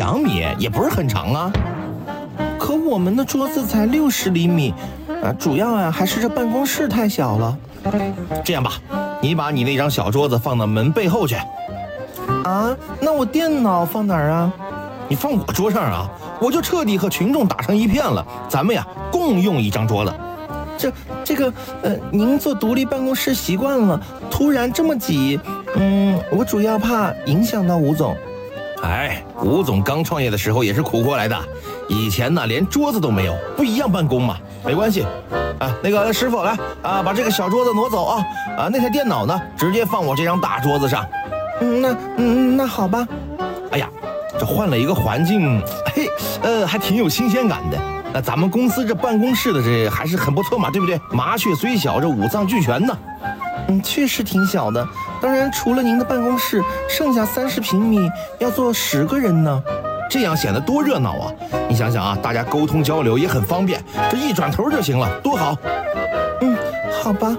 米，也不是很长啊。 可我们的桌子才60厘米，主要还是这办公室太小了。 这样吧，你把你那张小桌子放到门背后去。 啊，那我电脑放哪儿啊？ 你放我桌上啊，我就彻底和群众打成一片了。咱们呀，共用一张桌子。 这个您做独立办公室习惯了，突然这么挤，我主要怕影响到吴总。 吴总刚创业的时候也是苦过来的，以前呢连桌子都没有，不一样办公嘛。没关系，那个师傅来把这个小桌子挪走啊，那台电脑呢直接放我这张大桌子上。 那好吧。 哎呀，这换了一个环境，还挺有新鲜感的。那咱们公司这办公室的这还是很不错嘛，对不对？麻雀虽小，这五脏俱全呢。 确实挺小的。当然，除了您的办公室，剩下30平米要坐10个人呢， 这样显得多热闹啊！你想想啊，大家沟通交流也很方便，这一转头就行了，多好。 好吧。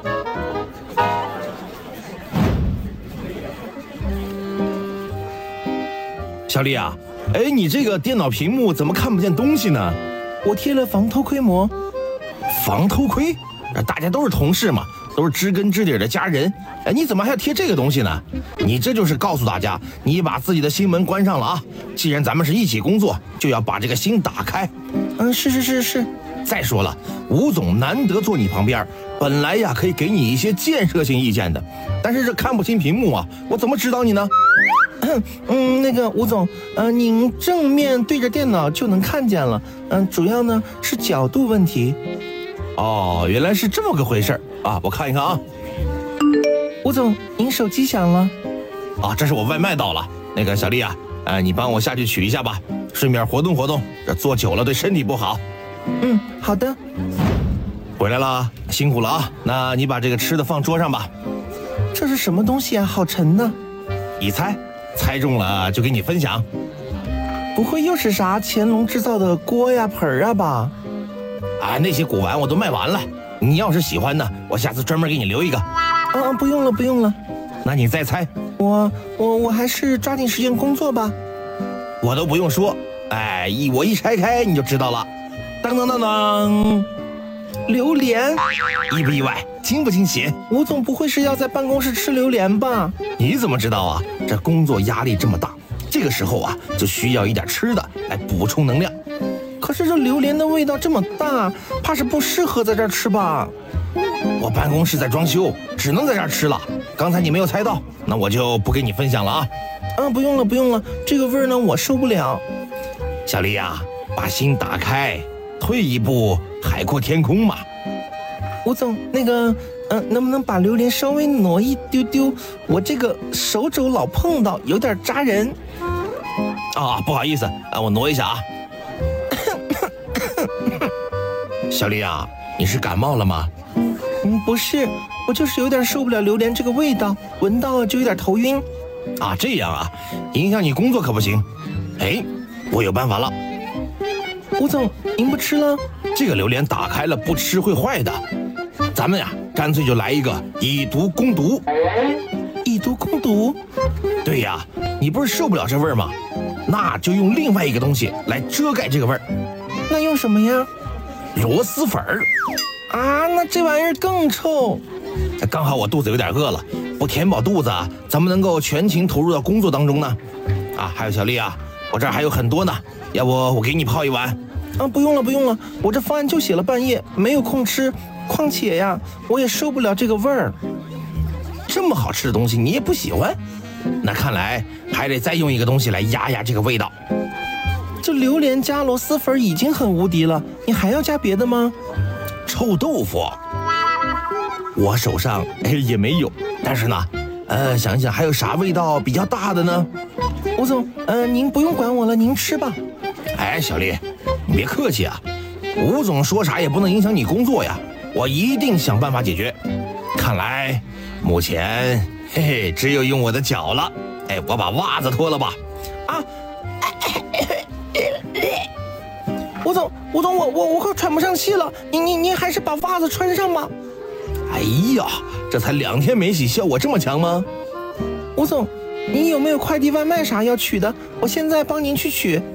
小丽啊，你这个电脑屏幕怎么看不见东西呢？ 我贴了防偷窥膜。 防偷窥？大家都是同事嘛，都是知根知底的家人，你怎么还要贴这个东西呢？你这就是告诉大家，你把自己的心门关上了啊！既然咱们是一起工作，就要把这个心打开。 是。 再说了，吴总难得坐你旁边，本来呀可以给你一些建设性意见的，但是这看不清屏幕啊，我怎么指导你呢？ 那个吴总，您正面对着电脑就能看见了，主要呢是角度问题。 哦，原来是这么个回事啊！我看一看啊。 吴总，您手机响了。 这是我外卖到了。那个小丽啊，你帮我下去取一下吧，顺便活动活动，这坐久了对身体不好。 好的。 回来了，辛苦了啊！那你把这个吃的放桌上吧。 这是什么东西啊？好沉呢。 你猜，猜中了就给你分享。 不会又是啥乾隆制造的锅呀盆啊吧？ 那些古玩我都卖完了，你要是喜欢呢，我下次专门给你留一个。 不用了。 那你再猜。 我还是抓紧时间工作吧。 我都不用说，我一拆开你就知道了。当当当当， 榴莲， 意不意外？惊不惊喜？ 吴总不会是要在办公室吃榴莲吧？ 你怎么知道啊？这工作压力这么大，这个时候啊就需要一点吃的来补充能量。 可是这榴莲的味道这么大，怕是不适合在这儿吃吧？ 我办公室在装修，只能在这儿吃了。刚才你没有猜到，那我就不给你分享了啊。 不用了，这个味儿呢我受不了。 小丽啊，把心打开，退一步海阔天空嘛。 吴总，那个能不能把榴莲稍微挪一丢丢？我这个手肘老碰到，有点扎人。 不好意思，我挪一下啊。小丽啊，你是感冒了吗？ 不是，我就是有点受不了榴莲这个味道，闻到就有点头晕。 这样啊，影响你工作可不行。我有办法了。 吴总，您不吃了？ 这个榴莲打开了不吃会坏的，咱们呀干脆就来一个以毒攻毒。 以毒攻毒？ 对呀，你不是受不了这味儿吗？那就用另外一个东西来遮盖这个味儿。 那用什么呀？ 螺蛳粉儿。 那这玩意儿更臭。 刚好我肚子有点饿了，不填饱肚子怎么能够全情投入到工作当中呢？还有小丽啊，我这儿还有很多呢，要不我给你泡一碗？ 不用了，我这方案就写了半夜，没有空吃。况且呀，我也受不了这个味儿。 这么好吃的东西你也不喜欢？那看来还得再用一个东西来压压这个味道。 这榴莲加螺蛳粉已经很无敌了，你还要加别的吗？ 臭豆腐，我手上也没有，但是呢，想一想还有啥味道比较大的呢？ 吴总，您不用管我了，您吃吧。 小丽，你别客气啊，吴总说啥也不能影响你工作呀，我一定想办法解决。看来目前只有用我的脚了。我把袜子脱了吧。 吴总，我快喘不上气了，你还是把袜子穿上吧。 这才2天没洗，效果这么强吗？ 吴总，你有没有快递外卖啥要取的？我现在帮您去取。